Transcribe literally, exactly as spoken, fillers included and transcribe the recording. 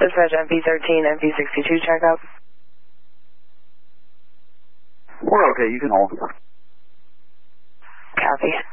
Dispatch M P thirteen, M P sixty-two checkup. We're okay, you can hold. Copy.